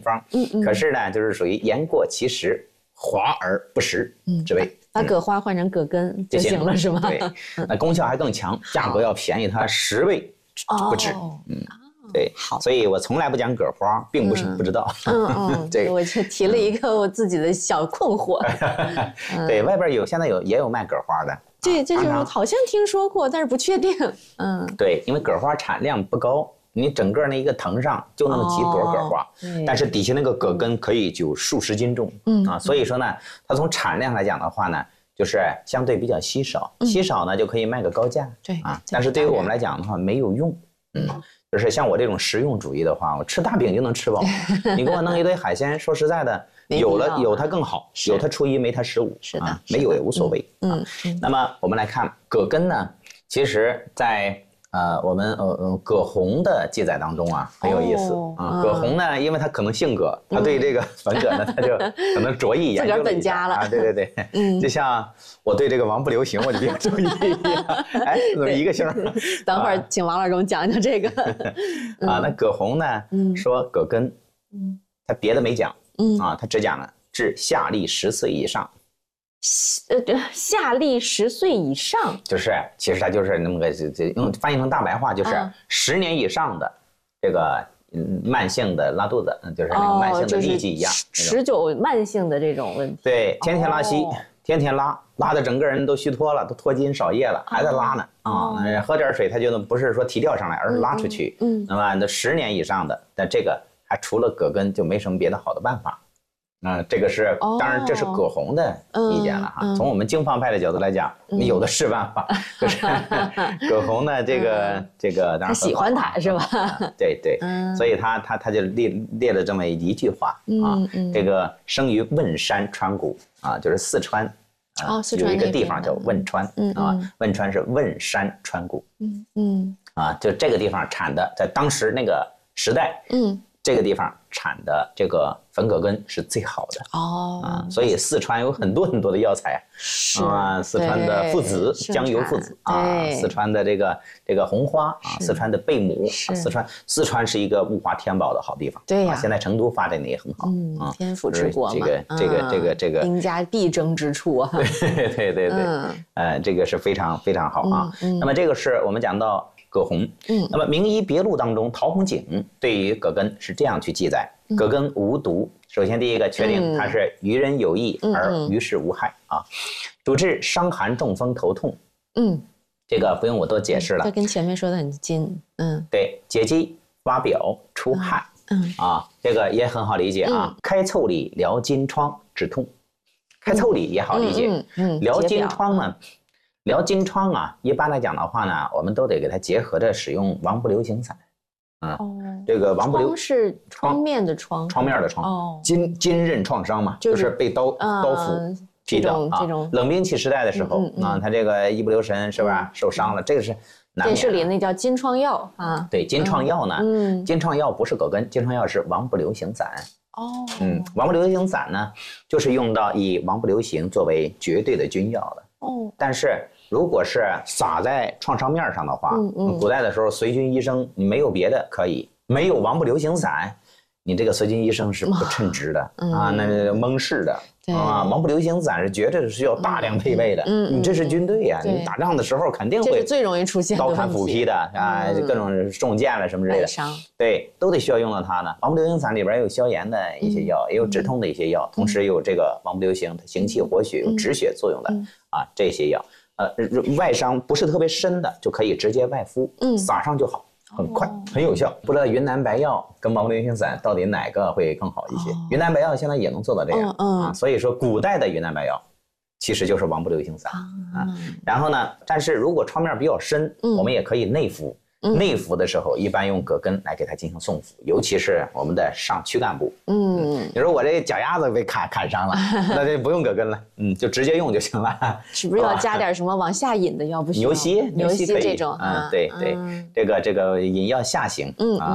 方，可是呢，就是属于言过其实，华而不实之谓。 把葛花换成葛根就行了，是吗？ 对，那功效还更强，价格要便宜它10倍不止。对，好，所以我从来不讲葛花，并不是不知道。 对，我就提了一个我自己的小困惑。 对，外边现在也有卖葛花的。 对，这是我好像听说过，但是不确定。 对，因为葛花产量不高，你整个那一个藤上就那么几朵葛花，但是底下那个葛根可以就数十斤重。所以说呢，它从产量来讲的话呢，就是相对比较稀少，稀少呢就可以卖个高价。 对但是对于我们来讲的话，没有用。就是像我这种实用主义的话，我吃大饼就能吃饱。你给我弄一堆海鲜，说实在的，有它更好，有它初一没它15， 是的， 没有也无所谓。那么我们来看葛根呢，其实在我们葛洪的记载当中啊，很有意思啊。葛洪呢，因为他可能姓葛，他对这个粉葛呢，他就可能着意研究了一下。 自个儿本家了啊， 对。就像我对这个王不留行，我就比较注意一样。哎，怎么一个姓？ 等会儿请王老师给我们讲讲这个。 那葛洪呢说葛根，他别的没讲他只讲了至夏历10岁以上。 夏历10岁以上， 就是其实它就是那么个用翻译成大白话就是10年以上的这个慢性的拉肚子，就是那个慢性的痢疾一样， 持久慢性的这种问题。 对，天天拉稀，天天拉的整个人都虚脱了，都脱筋少液了，还在拉呢喝点水它就不是说提调上来，而是拉出去。那么那10年以上的，但这个还除了葛根就没什么别的好的办法。这个是当然，这是葛洪的意见了哈。从我们经方派的角度来讲，你有的是办法。就是葛洪呢，这个当然他喜欢他是吧？ 对，所以他就列了这么一句话这个生于汶山川谷就是四川有一个地方叫汶川汶川是汶山川谷就这个地方产的，在当时那个时代这个地方产的这个粉葛根是最好的所以四川有很多很多的药材四川的附子江油附子四川的这个红花四川的贝母四川是一个物华天宝的好地方。 对呀， 现在成都发展的也很好天府之国嘛， 这个兵家必争之处啊。 对，这个是非常非常好那么这个是我们讲到葛洪那么《名医别录》当中，陶弘景对于葛根是这样去记载：葛根无毒。首先第一个确定它是于人有益而于事无害主治伤寒中风头痛。这个不用我多解释了， 这跟前面说的很近。 对，解肌发表出汗这个也很好理解开腠理疗金疮止痛，开腠理也好理解。疗金疮呢？疗金疮一般来讲的话呢，我们都得给它结合着使用王不留行散。这个王不留是疮面的疮， 疮面的疮。筋韧创伤嘛，就是被刀斧劈的这种冷兵器时代的时候他这个一不留神是吧受伤了，这个是难免。 电视里那叫金疮药对，金疮药呢，金疮药不是葛根，金疮药是王不留行散。王不留行散呢，就是用到以王不留行作为绝对的君药的。但是如果是撒在创伤面上的话，古代的时候随军医生你没有别的可以，没有王不留行散，你这个随军医生是不称职的那蒙氏的王不留行散是绝对是需要大量配备的。你这是军队呀，你打仗的时候肯定会最容易出现刀砍斧劈的各种中箭了什么之类的，对，都得需要用到它呢。王不留行散里边有消炎的一些药，也有止痛的一些药，同时有这个王不留行它行气活血有止血作用的这些药。外伤不是特别深的，就可以直接外敷，撒上就好，很快，很有效。不知道云南白药跟王不留行散到底哪个会更好一些？云南白药现在也能做到这样所以说古代的云南白药其实就是王不留行散然后呢，但是如果创面比较深，我们也可以内服。内服的时候一般用葛根来给它进行送服，尤其是我们的上躯干部。你说我这脚丫子被砍伤了，那就不用葛根了，就直接用就行了。 是不是要加点什么往下引的药？不需要。 牛膝这种对，这个引药下行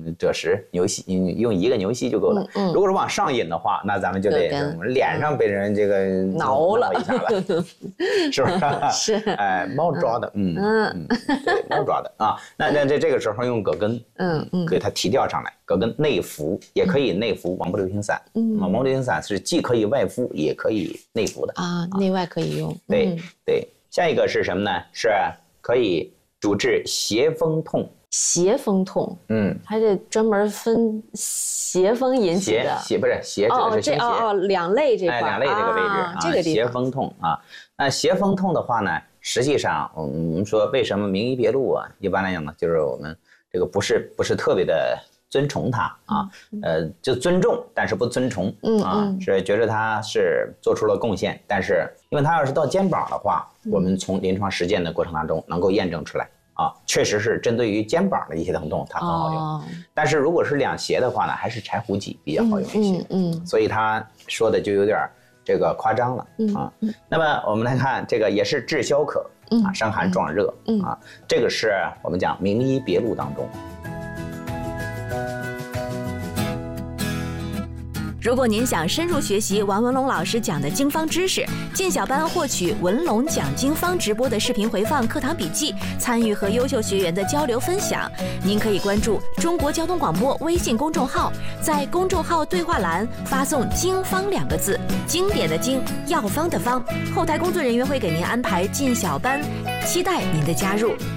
赭石牛膝，用一个牛膝就够了。如果是往上引的话，那咱们就得脸上被人这个挠了一下了，是不是？ 是， 哎，猫抓的，对，猫抓的啊。那这个时候用葛根，给它提调上来，葛根内服也可以内服王不留行散。王不留行散是既可以外敷也可以内服的啊，内外可以用。 对，下一个是什么呢？是可以主治邪风痛。 邪风痛，还得专门分邪风引起的， 不是邪， 两类这块， 两类这个位置啊， 这个地方邪风痛啊。那邪风痛的话呢，实际上我们说为什么名医别录啊？一般来讲呢，就是我们这个不是特别的尊崇他啊，就尊重，但是不尊崇啊，是觉得他是做出了贡献，但是因为他要是到肩膀的话，我们从临床实践的过程当中能够验证出来。确实是针对于肩膀的一些疼痛，它很好用。但是如果是两胁的话呢，还是柴胡棘比较好用一些。所以他说的就有点这个夸张了啊。那么我们来看这个也是治消渴啊，伤寒壮热啊，这个是我们讲名医别录当中。 如果您想深入学习王文龙老师讲的经方知识，进小班获取文龙讲经方直播的视频回放、课堂笔记，参与和优秀学员的交流分享，您可以关注中国交通广播微信公众号，在公众号对话栏发送“经方”2个字，经典的经，药方的方，后台工作人员会给您安排进小班，期待您的加入。